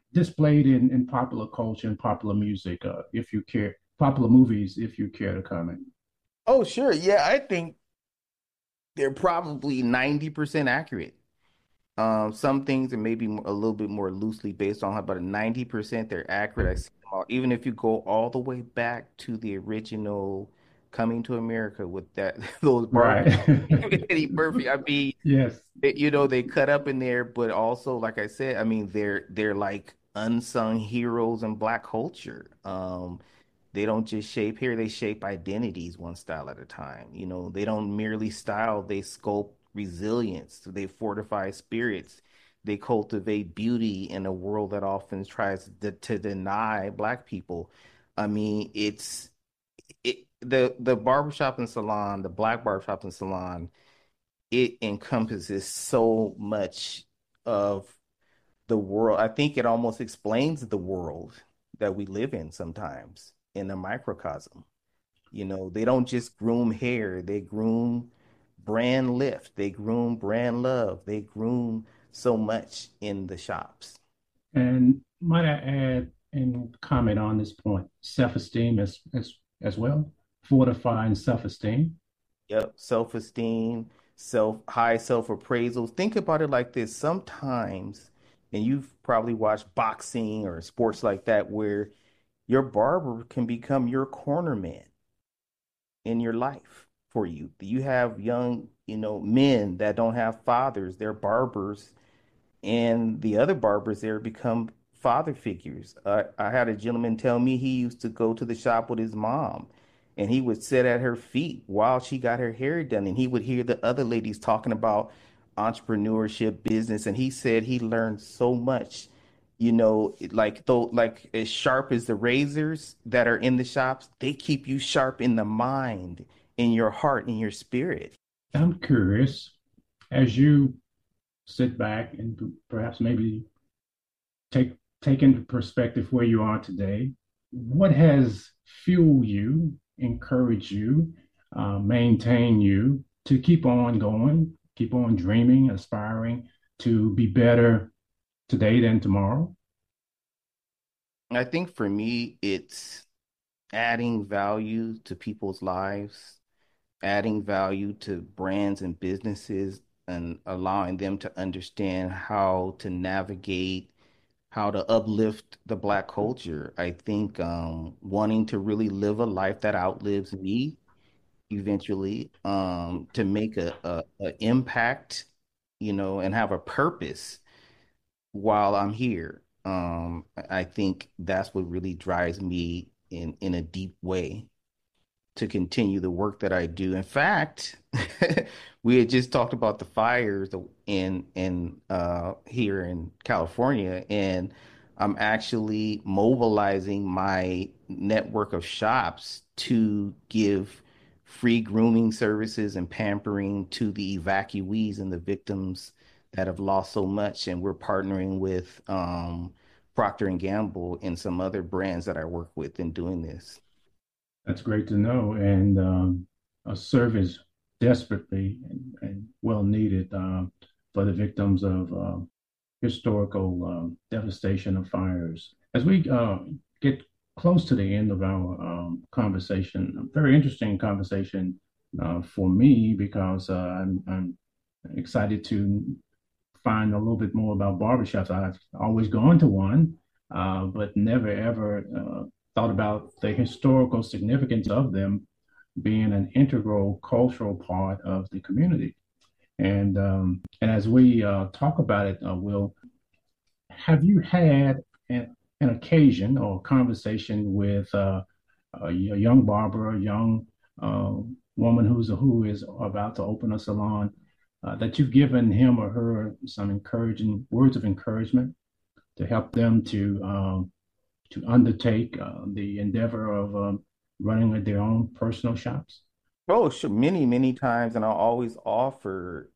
displayed in popular culture and popular music, if you care, popular movies, if you care to comment. Oh, sure. Yeah, I think they're probably 90% accurate. Some things are maybe a little bit more loosely based on how, but 90% they're accurate. I see them all. Even if you go all the way back to the original Coming to America with that those barbers, Right. Eddie Murphy. I mean, Yes. they cut up in there, but also, like I said, I mean, they're like unsung heroes in Black culture. They don't just shape hair, they shape identities one style at a time. They don't merely style, they sculpt resilience, they fortify spirits, they cultivate beauty in a world that often tries to deny Black people. I mean, the barbershop and salon, the Black barbershop and salon, it encompasses so much of the world. I think it almost explains the world that we live in sometimes in a microcosm. They don't just groom hair, they groom brand lift, they groom brand love, they groom so much in the shops. And might I add and comment on this point, self-esteem as well, fortifying self-esteem. Yep, self-esteem, high self-appraisal. Think about it like this. Sometimes, and you've probably watched boxing or sports like that, where your barber can become your corner man in your life for you. You have young, men that don't have fathers, they're barbers, and the other barbers there become father figures. I had a gentleman tell me he used to go to the shop with his mom, and he would sit at her feet while she got her hair done, and he would hear the other ladies talking about entrepreneurship, business, and he said he learned so much. Like though, like as sharp as the razors that are in the shops, they keep you sharp in the mind, in your heart, in your spirit. I'm curious, as you sit back and perhaps maybe take take into perspective where you are today, what has fueled you, encouraged you, maintain you to keep on going, keep on dreaming, aspiring to be better today than tomorrow? I think for me, it's adding value to people's lives, adding value to brands and businesses, and allowing them to understand how to navigate, how to uplift the Black culture. I think wanting to really live a life that outlives me eventually, to make a impact, and have a purpose while I'm here. I think that's what really drives me in a deep way to continue the work that I do. In fact, we had just talked about the fires in here in California, and I'm actually mobilizing my network of shops to give free grooming services and pampering to the evacuees and the victims that have lost so much. And we're partnering with Procter and Gamble and some other brands that I work with in doing this. That's great to know, and a service desperately and well needed for the victims of historical devastation of fires. As we get close to the end of our conversation, a very interesting conversation for me because I'm excited to find a little bit more about barbershops. I've always gone to one, but never ever thought about the historical significance of them being an integral cultural part of the community. And as we talk about it, Will, have you had an occasion or conversation with a young barber, a young uh, woman who is about to open a salon, that you've given him or her some encouraging words of encouragement to help them to undertake the endeavor of running their own personal shops? Oh, sure, many, many times, and I always offer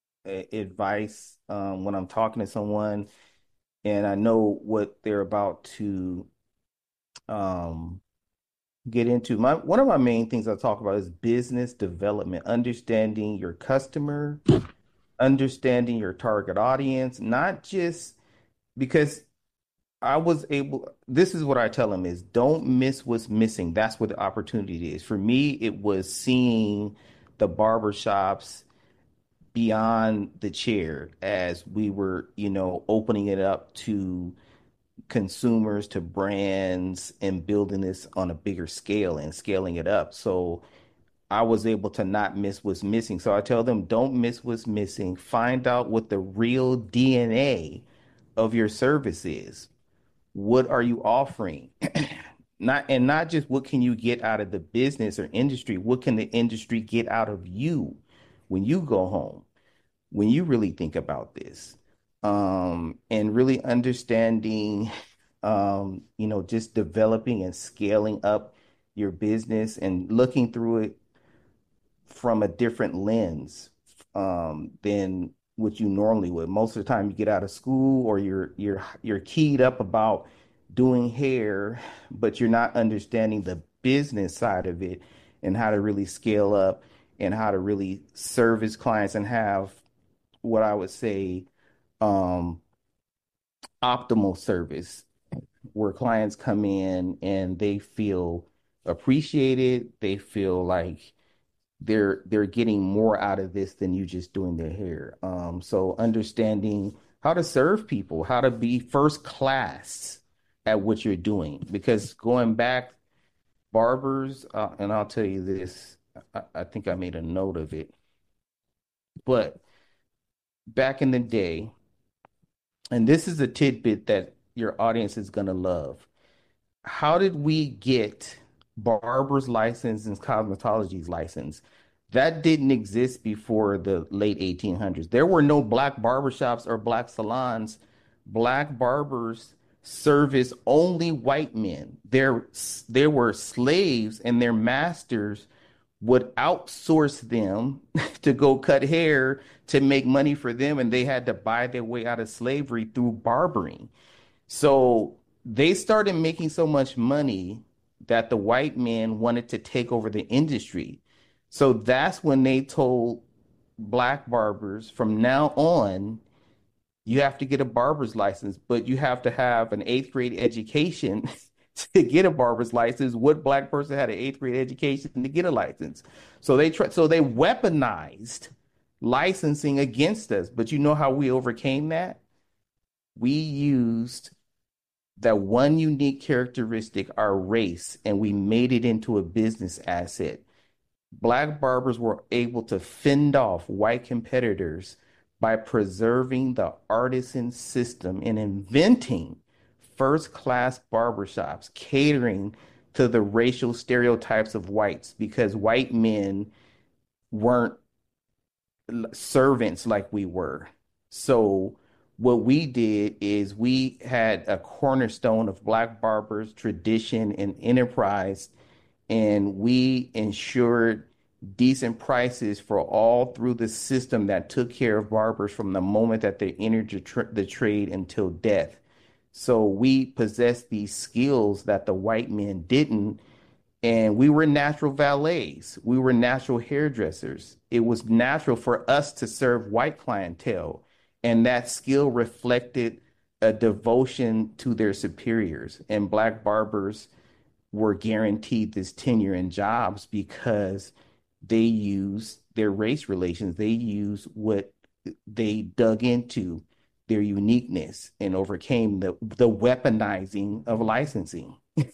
advice when I'm talking to someone and I know what they're about to um, get into. One of my main things I talk about is business development, understanding your customer, understanding your target audience, not just because I was able, this is what I tell them is don't miss what's missing. That's what the opportunity is. For me, it was seeing the barbershops beyond the chair as we were, opening it up to consumers, to brands, and building this on a bigger scale and scaling it up. So I was able to not miss what's missing. So I tell them, don't miss what's missing. Find out what the real DNA of your service is. What are you offering? Not just what can you get out of the business or industry, what can the industry get out of you when you go home, when you really think about this, and really understanding, just developing and scaling up your business and looking through it from a different lens, than what you normally would. Most of the time you get out of school or you're keyed up about doing hair, but you're not understanding the business side of it and how to really scale up and how to really service clients and have what I would say, um, optimal service where clients come in and they feel appreciated, they feel like they're getting more out of this than you just doing their hair. So understanding how to serve people, how to be first class at what you're doing. Because going back, barbers, and I'll tell you this, I think I made a note of it, but back in the day, and this is a tidbit that your audience is gonna love. How did we get barber's license and cosmetology's license? That didn't exist before the late 1800s. There were no black barbershops or black salons. Black barbers service only white men. There were slaves, and their masters would outsource them to go cut hair to make money for them, and they had to buy their way out of slavery through barbering. So they started making so much money that the white men wanted to take over the industry. So that's when they told black barbers, from now on, you have to get a barber's license, but you have to have an eighth grade education to get a barber's license. What black person had an eighth grade education to get a license? So they weaponized licensing against us. But you know how we overcame that? We used that one unique characteristic, our race, and we made it into a business asset. Black barbers were able to fend off white competitors by preserving the artisan system and inventing first class barbershops, catering to the racial stereotypes of whites because white men weren't servants like we were. So what we did is we had a cornerstone of black barbers, tradition, and enterprise, and we ensured decent prices for all through the system that took care of barbers from the moment that they entered the trade until death. So we possessed these skills that the white men didn't, and we were natural valets. We were natural hairdressers. It was natural for us to serve white clientele. And that skill reflected a devotion to their superiors. And black barbers were guaranteed this tenure in jobs because they used their race relations. They used what they dug into, their uniqueness, and overcame the weaponizing of licensing.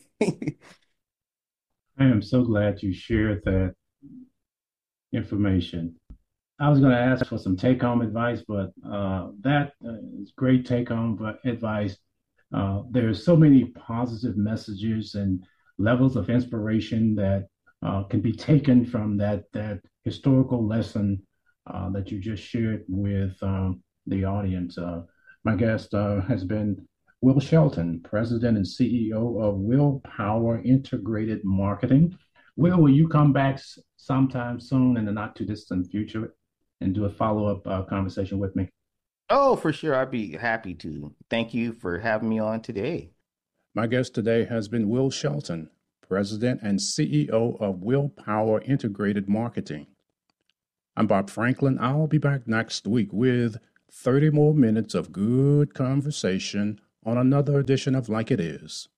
I am so glad you shared that information. I was going to ask for some take home advice, but that is great take home advice. There's so many positive messages and levels of inspiration that can be taken from that historical lesson that you just shared with the audience. My guest has been Will Shelton, President and CEO of Willpower Integrated Marketing. Will you come back sometime soon in the not too distant future and do a follow up conversation with me? Oh, for sure. I'd be happy to. Thank you for having me on today. My guest today has been Will Shelton, President and CEO of Willpower Integrated Marketing. I'm Bob Franklin. I'll be back next week with 30 more minutes of good conversation on another edition of Like It Is.